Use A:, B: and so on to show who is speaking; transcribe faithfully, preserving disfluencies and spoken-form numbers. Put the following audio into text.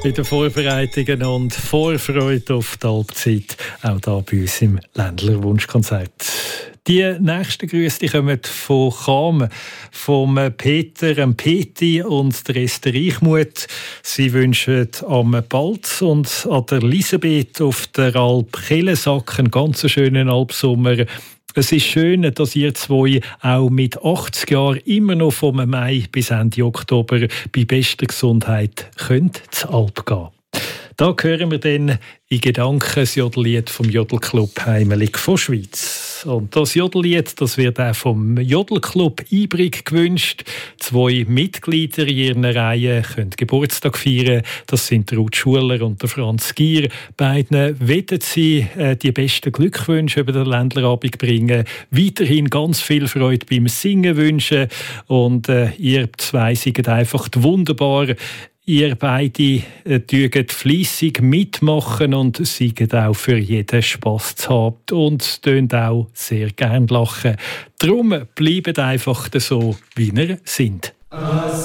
A: Bei den Vorbereitungen und Vorfreude auf die Halbzeit, auch hier bei uns im Ländler Wunschkonzert. Die nächsten Grüße die kommen von Cham, vom Peter, dem Peti und der Esther Reichmuth. Sie wünschen am Balz und an der Elisabeth auf der Alp Kellensack einen ganz schönen Alpsommer. Es ist schön, dass ihr zwei auch mit achtzig Jahren immer noch vom Mai bis Ende Oktober bei bester Gesundheit könnt zur Alp gehen. Da hören wir dann in Gedanken das Jodellied vom Jodelclub Heimelig von Schweiz. Und das Jodellied, das wird auch vom Jodelclub Ibrig gewünscht. Zwei Mitglieder in ihren Reihen können Geburtstag feiern. Das sind der Ruth Schuler und der Franz Gier. Beiden wollen sie äh, die besten Glückwünsche über den Ländlerabend bringen. Weiterhin ganz viel Freude beim Singen wünschen. Und äh, ihr zwei seid einfach wunderbar. Ihr beide äh, fleissig mitmachen und seid auch für jeden Spass zu haben und tönt auch sehr gern lachen. Darum bleibt einfach so, wie ihr seid.